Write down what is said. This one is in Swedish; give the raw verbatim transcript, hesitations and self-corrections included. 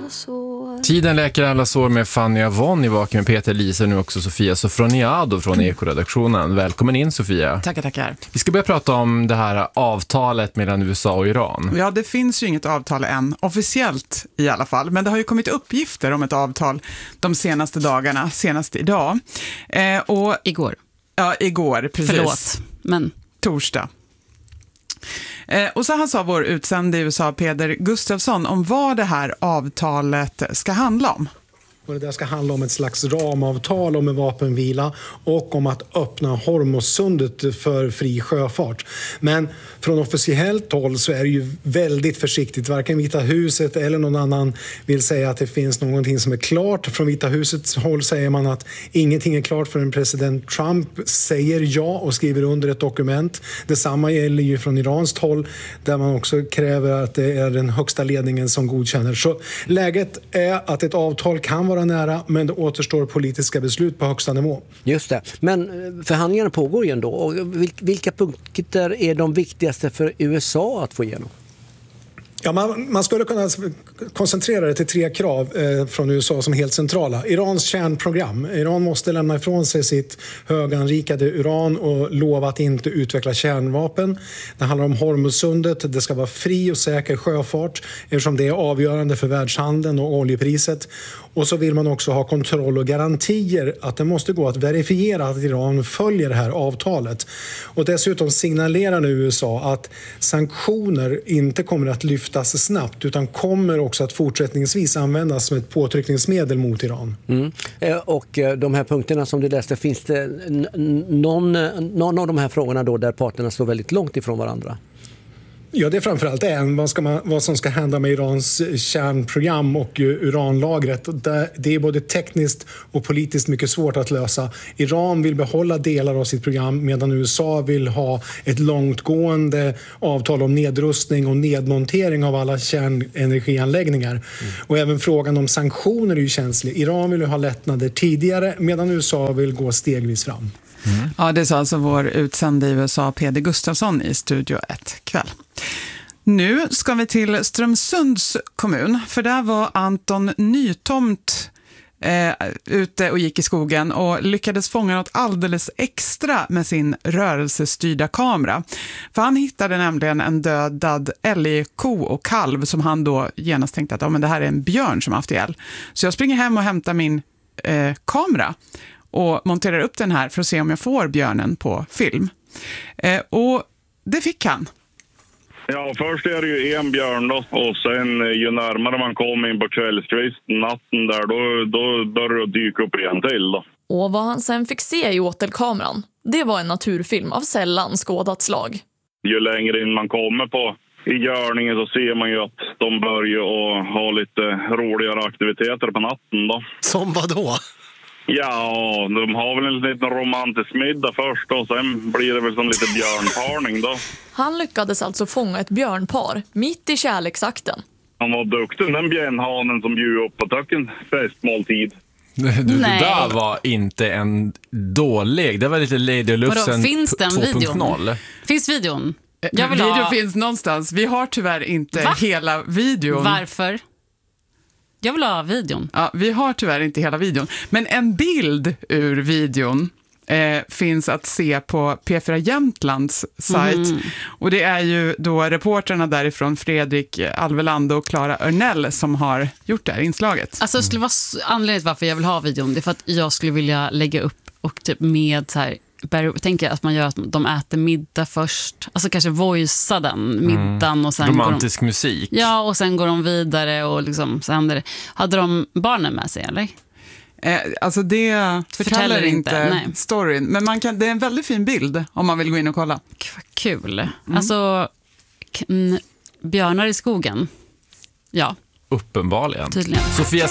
sår. Tiden läker alla sår med Fanny Avon i Vaken med Peter Lise, nu också Sofia Sofroniado från Ekoredaktionen. Välkommen in, Sofia. Tackar, tackar. Vi ska börja prata om det här avtalet mellan U S A och Iran. Ja, det finns ju inget avtal än, officiellt i alla fall, men det har ju kommit uppgifter om ett avtal de senaste dagarna, senast idag. Eh, och, Igår. Ja, igår, precis. Förlåt, men... Torsdag. Eh, och så här sa vår utsände i U S A, Peder Gustafsson, om vad det här avtalet ska handla om. Och det där ska handla om ett slags ramavtal om en vapenvila och om att öppna Hormuzsundet för fri sjöfart. Men från officiellt håll så är det ju väldigt försiktigt. Varken Vita huset eller någon annan vill säga att det finns någonting som är klart. Från Vita husets håll säger man att ingenting är klart förrän president Trump säger ja och skriver under ett dokument. Detsamma gäller ju från iranskt håll där man också kräver att det är den högsta ledningen som godkänner. Så läget är att ett avtal kan vara nära, men det återstår politiska beslut på högsta nivå. Just det. Men förhandlingarna pågår ju ändå. Och vilka punkter är de viktigaste för U S A att få igenom? Ja, man, man skulle kunna koncentrera det till tre krav eh, från U S A som är helt centrala. Irans kärnprogram. Iran måste lämna ifrån sig sitt höganrikade uran och lova att inte utveckla kärnvapen. Det handlar om Hormuzsundet. Det ska vara fri och säker sjöfart eftersom det är avgörande för världshandeln och oljepriset. Och så vill man också ha kontroll och garantier att det måste gå att verifiera att Iran följer det här avtalet. Och dessutom signalerar nu U S A att sanktioner inte kommer att lyftas snabbt utan kommer också att fortsättningsvis användas som ett påtryckningsmedel mot Iran. Mm. Och de här punkterna som du läste, finns det någon, någon av de här frågorna då där parterna står väldigt långt ifrån varandra? Ja, det är framförallt en. Vad, ska man, vad som ska hända med Irans kärnprogram och uranlagret. Det är både tekniskt och politiskt mycket svårt att lösa. Iran vill behålla delar av sitt program medan U S A vill ha ett långtgående avtal om nedrustning och nedmontering av alla kärnenergianläggningar. Mm. Och även frågan om sanktioner är ju känslig. Iran vill ju ha lättnader tidigare medan U S A vill gå stegvis fram. Mm. Ja, det sa alltså vår utsände i U S A, Peder Gustafsson, i Studio ett kväll. Nu ska vi till Strömsunds kommun, för där var Anton Nytomt eh, ute och gick i skogen och lyckades fånga något alldeles extra med sin rörelsestyrda kamera. För han hittade nämligen en dödad älgko och kalv som han då genast tänkte att ja, men det här är en björn som haft ihjäl. Så jag springer hem och hämtar min eh, kamera och monterar upp den här för att se om jag får björnen på film. Eh, och det fick han. Ja, först är det ju en björn då, och sen ju närmare man kommer in på kvällskvisten, natten där, då, då börjar det dyka upp igen till då. Och vad han sen fick se i åtelkameran, det var en naturfilm av sällan skådat slag. Ju längre in man kommer på i görningen så ser man ju att de börjar att ha lite roligare aktiviteter på natten då. Som vad då? Ja, de har väl en liten romantisk middag först och sen blir det väl som lite björnparning då. Han lyckades alltså fånga ett björnpar mitt i kärleksakten. Han var duktig, den björnhanen som bjöd upp på tacken festmåltid. Du, det där var inte en dålig. Det var lite Lady Lufsen två punkt noll. Finns videon? Jag vill Video ha... finns någonstans. Vi har tyvärr inte Va? hela videon. Varför? Jag vill ha videon. Ja, vi har tyvärr inte hela videon. Men en bild ur videon eh, finns att se på P fyra Jämtlands sajt. Mm. Och det är ju då reporterna därifrån, Fredrik Alveland och Clara Örnell, som har gjort det här inslaget. Alltså det skulle vara anledningen varför jag vill ha videon. Det är för att jag skulle vilja lägga upp och typ med så här... tänker att man gör att de äter middag först. Alltså kanske voicea den middagen. Och sen romantisk går de, musik. Ja, och sen går de vidare och liksom, så händer det. Hade de barnen med sig, eller? Eh, alltså det förtäller, förtäller inte, inte storyn. Men man kan, det är en väldigt fin bild om man vill gå in och kolla. Kul. Mm. Alltså, k- björnar i skogen. Ja. Uppenbarligen. Tydligen. Sofia